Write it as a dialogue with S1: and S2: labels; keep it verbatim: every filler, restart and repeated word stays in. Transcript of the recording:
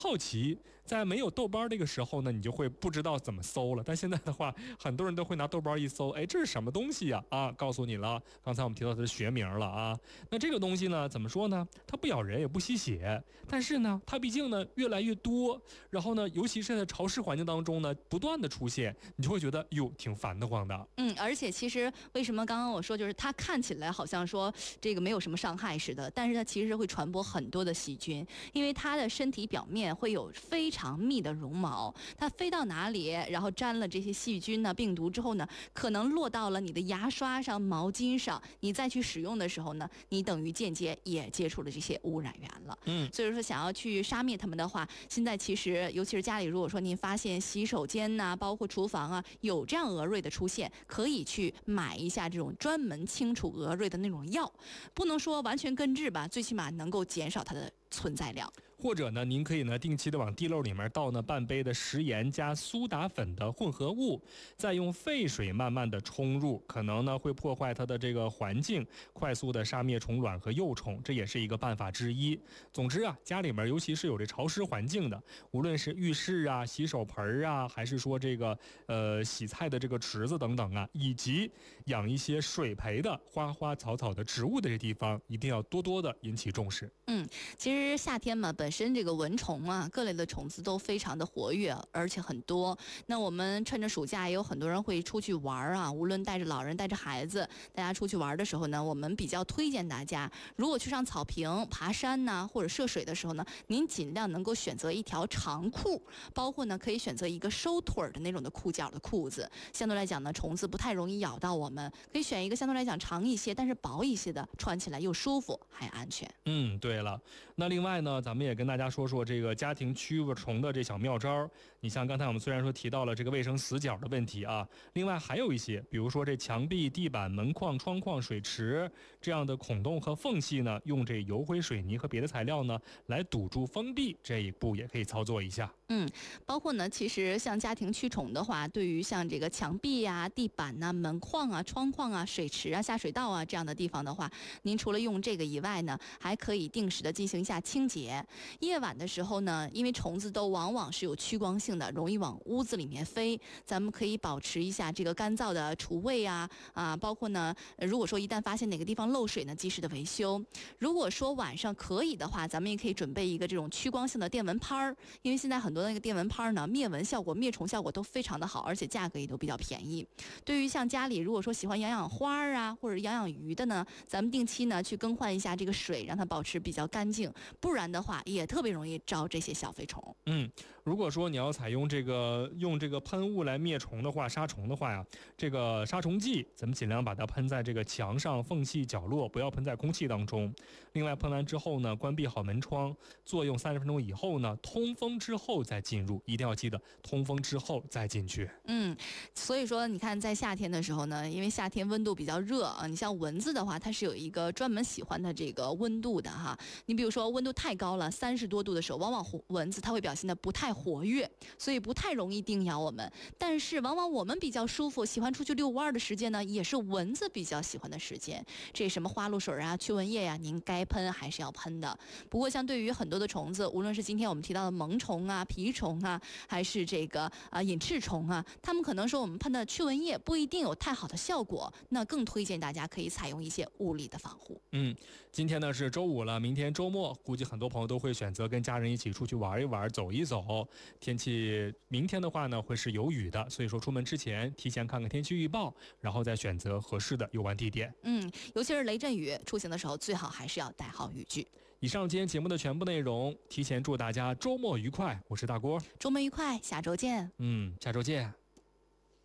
S1: 好奇，在没有豆包这个时候呢，你就会不知道怎么搜了。但现在的话，很多人都会拿豆包一搜，哎，这是什么东西呀？啊，告诉你了，刚才我们提到它的学名了啊。那这个东西呢，怎么说呢？它不咬人，也不吸血，但是呢，它毕竟呢越来越多，然后呢，尤其是在潮湿环境当中呢，不断的出现，你就会觉得哟，挺烦得慌的。
S2: 嗯，而且其实为什么刚刚我说，就是它看起来好像说这个没有什么伤害似的，但是它其实会传播很多的细菌，因为它的身体表面会有非常密的绒毛，它飞到哪里，然后沾了这些细菌呢、病毒之后呢，可能落到了你的牙刷上、毛巾上，你再去使用的时候呢，你等于间接也接触了这些污染源了。
S1: 嗯，
S2: 所以说想要去杀灭它们的话，现在其实尤其是家里，如果说您发现洗手间呐、包括厨房啊有这样蛾瑞的出现，可以去买一下这种专门清除蛾瑞的那种药，不能说完全根治吧，最起码能够减少它的存在量。
S1: 或者呢，您可以呢定期的往地漏里面倒呢半杯的食盐加苏打粉的混合物，再用沸水慢慢的冲入，可能呢会破坏它的这个环境，快速的杀灭虫卵和幼虫，这也是一个办法之一。总之啊，家里面尤其是有这潮湿环境的，无论是浴室啊、洗手盆啊，还是说这个呃洗菜的这个池子等等啊，以及养一些水培的花花草草的植物的这地方，一定要多多的引起重视。
S2: 嗯，其实夏天嘛，本身这个蚊虫啊，各类的虫子都非常的活跃，而且很多。那我们趁着暑假，也有很多人会出去玩啊，无论带着老人、带着孩子，大家出去玩的时候呢，我们比较推荐大家，如果去上草坪、爬山呐、或者涉水的时候呢，您尽量能够选择一条长裤，包括呢可以选择一个收腿的那种的裤脚的裤子，相对来讲呢，虫子不太容易咬到我们。可以选一个相对来讲长一些，但是薄一些的，穿起来又舒服还安全。
S1: 嗯，对了，那另外呢，咱们也跟大家说说这个家庭驱蚊虫的这小妙招。你像刚才我们虽然说提到了这个卫生死角的问题啊，另外还有一些，比如说这墙壁、地板、门框、窗框、水池这样的孔洞和缝隙呢，用这油灰水泥和别的材料呢来堵住封闭，这一步也可以操作一下。
S2: 嗯，包括呢，其实像家庭驱虫的话，对于像这个墙壁啊、地板呐、门框啊、窗框啊、水池啊、下水道啊这样的地方的话，您除了用这个以外呢，还可以定时的进行一下清洁。夜晚的时候呢，因为虫子都往往是有趋光性的，容易往屋子里面飞，咱们可以保持一下这个干燥的厨卫啊啊，包括呢，如果说一旦发现哪个地方漏水呢，及时的维修。如果说晚上可以的话，咱们也可以准备一个这种趋光性的电蚊拍儿，因为现在很多那个电蚊拍呢，灭蚊效果、灭虫效果都非常的好，而且价格也都比较便宜。对于像家里如果说喜欢养养花啊，或者养养鱼的呢，咱们定期呢去更换一下这个水，让它保持比较干净，不然的话也特别容易招这些小飞虫。
S1: 嗯，如果说你要采用这个用这个喷雾来灭虫的话，杀虫的话呀，这个杀虫剂咱们尽量把它喷在这个墙上缝隙角落，不要喷在空气当中。另外喷完之后呢，关闭好门窗，作用三十分钟以后呢，通风之后再进入，一定要记得通风之后再进去。
S2: 嗯，所以说你看在夏天的时候呢，因为夏天温度比较热啊，你像蚊子的话，它是有一个专门喜欢的这个温度的哈。你比如说温度太高了，三十多度的时候，往往蚊子它会表现的不太活跃，所以不太容易叮咬我们。但是往往我们比较舒服，喜欢出去遛弯的时间呢，也是蚊子比较喜欢的时间。这什么花露水啊、驱蚊液呀、啊，您该喷还是要喷的。不过像对于很多的虫子，无论是今天我们提到的萌虫啊、蜱虫啊，还是这个啊、呃、隐翅虫啊，它们可能说我们喷的驱蚊液不一定有太好的效果，那更推荐大家可以采用一些物理的防护。
S1: 嗯，今天呢是周五了，明天周末，估计很多朋友都会选择跟家人一起出去玩一玩、走一走。天气明天的话呢会是有雨的，所以说出门之前提前看看天气预报，然后再选择合适的游玩地点。
S2: 嗯，尤其是雷阵雨，出行的时候最好还是要带好雨具。
S1: 以上今天节目的全部内容，提前祝大家周末愉快，我是大郭，
S2: 周末愉快，下周见。
S1: 嗯，下周见。